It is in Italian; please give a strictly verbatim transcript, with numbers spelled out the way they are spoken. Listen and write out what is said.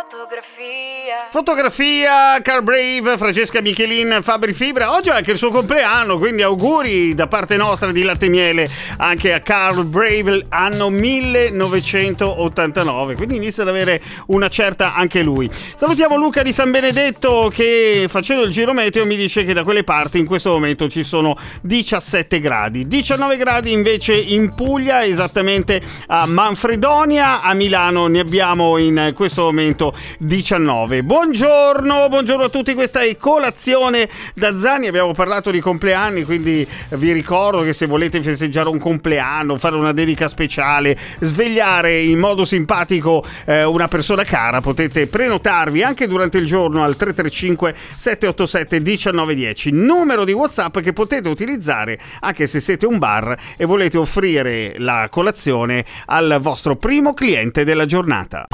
Fotografia. Fotografia, Carl Brave, Francesca Michelin, Fabri Fibra. Oggi è anche il suo compleanno, quindi auguri da parte nostra di Latte e Miele anche a Carl Brave, anno millenovecentottantanove, quindi inizia ad avere una certa anche lui. Salutiamo Luca di San Benedetto che, facendo il giro meteo, mi dice che da quelle parti in questo momento ci sono diciassette gradi, diciannove gradi invece in Puglia, esattamente a Manfredonia. A Milano ne abbiamo in questo momento diciannove. Buongiorno, buongiorno a tutti, questa è Colazione da Zani. Abbiamo parlato di compleanni, quindi vi ricordo che se volete festeggiare un compleanno, fare una dedica speciale, svegliare in modo simpatico eh, una persona cara, potete prenotarvi anche durante il giorno al tre tre cinque sette otto sette uno nove uno zero, numero di WhatsApp che potete utilizzare anche se siete un bar e volete offrire la colazione al vostro primo cliente della giornata.